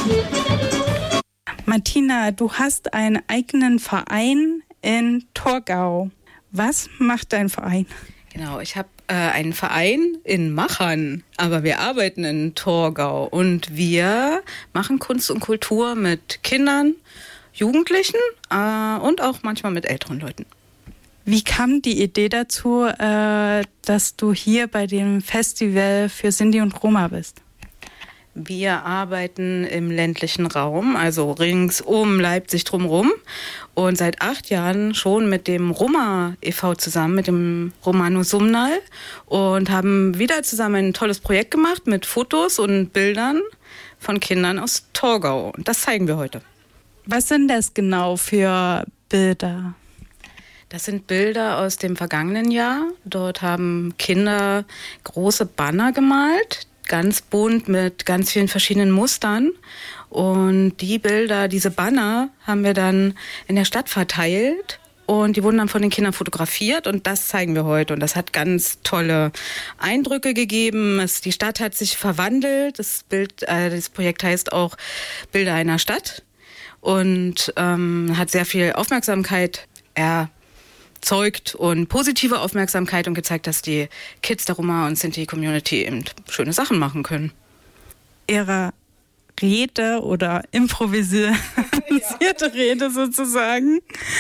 Martina, du hast einen eigenen Verein in Torgau. Was macht dein Verein? Genau, ich habe einen Verein in Machern, aber wir arbeiten in Torgau und wir machen Kunst und Kultur mit Kindern, Jugendlichen und auch manchmal mit älteren Leuten. Wie kam die Idee dazu, dass du hier bei dem Festival für Sinti und Roma bist? Wir arbeiten im ländlichen Raum, also rings um Leipzig drumherum und seit 8 Jahren schon mit dem Roma e.V. zusammen, mit dem Romano Sumnal und haben wieder zusammen ein tolles Projekt gemacht mit Fotos und Bildern von Kindern aus Torgau. Und das zeigen wir heute. Was sind das genau für Bilder? Das sind Bilder aus dem vergangenen Jahr. Dort haben Kinder große Banner gemalt, ganz bunt mit ganz vielen verschiedenen Mustern. Und die Bilder, diese Banner, haben wir dann in der Stadt verteilt. Und die wurden dann von den Kindern fotografiert und das zeigen wir heute. Und das hat ganz tolle Eindrücke gegeben. Die Stadt hat sich verwandelt. Das Projekt heißt auch Bilder einer Stadt und hat sehr viel Aufmerksamkeit erzeugt und positive Aufmerksamkeit und gezeigt, dass die Kids der Roma- und Sinti-Community eben schöne Sachen machen können. Ihre Rede oder improvisierte Rede sozusagen,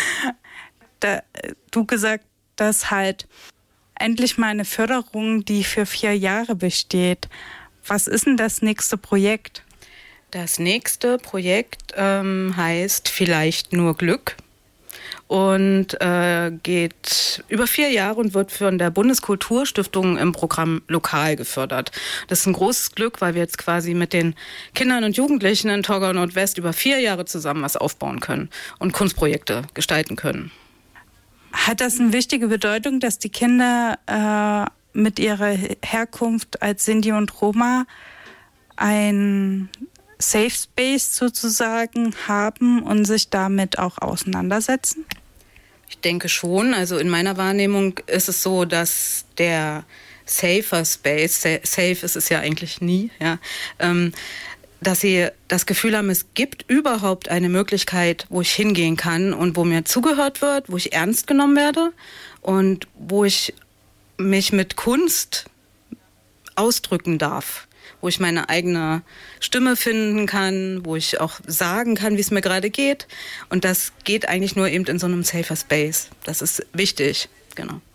du gesagt, dass halt endlich mal eine Förderung, die für 4 Jahre besteht. Was ist denn das nächste Projekt? Das nächste Projekt heißt Vielleicht nur Glück und geht über 4 Jahre und wird von der Bundeskulturstiftung im Programm lokal gefördert. Das ist ein großes Glück, weil wir jetzt quasi mit den Kindern und Jugendlichen in Torgau Nordwest über 4 Jahre zusammen was aufbauen können und Kunstprojekte gestalten können. Hat das eine wichtige Bedeutung, dass die Kinder mit ihrer Herkunft als Sinti und Roma ein Safe Space sozusagen haben und sich damit auch auseinandersetzen? Ich denke schon. Also in meiner Wahrnehmung ist es so, dass der Safer Space, safe ist es ja eigentlich nie, ja, dass sie das Gefühl haben, es gibt überhaupt eine Möglichkeit, wo ich hingehen kann und wo mir zugehört wird, wo ich ernst genommen werde und wo ich mich mit Kunst ausdrücken darf, wo ich meine eigene Stimme finden kann, wo ich auch sagen kann, wie es mir gerade geht. Und das geht eigentlich nur eben in so einem Safer Space. Das ist wichtig, genau.